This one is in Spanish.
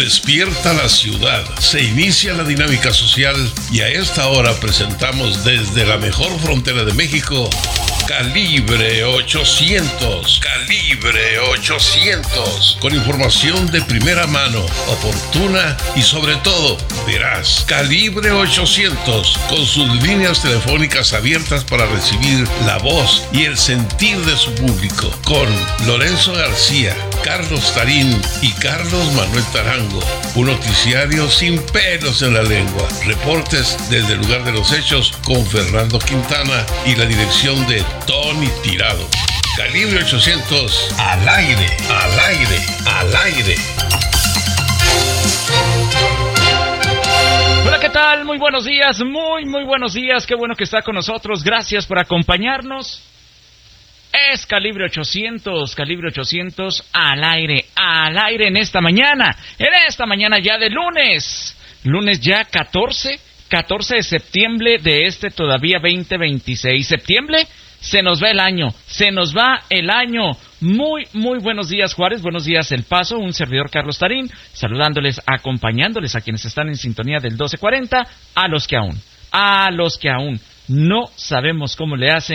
Despierta la ciudad, se inicia la dinámica social y a esta hora presentamos desde la mejor frontera de México, Calibre 800. Calibre 800. Con información de primera mano, oportuna y sobre todo veraz. Calibre 800. Con sus líneas telefónicas abiertas para recibir la voz y el sentir de su público. Con Lorenzo García, Carlos Tarín y Carlos Manuel Tarango. Un noticiario sin pelos en la lengua. Reportes desde el lugar de los hechos con Fernando Quintana y la dirección de Tony Tirado. Calibre 800, al aire, al aire, al aire. Hola, ¿qué tal? Muy buenos días, muy buenos días. Qué bueno que está con nosotros. Gracias por acompañarnos. Es Calibre 800 al aire en esta mañana ya de lunes ya 14 de septiembre de este todavía 2026. Septiembre, se nos va el año. Muy buenos días, Juárez, buenos días, El Paso, un servidor Carlos Tarín, saludándoles, acompañándoles a quienes están en sintonía del 1240, a los que aún no sabemos cómo le hacen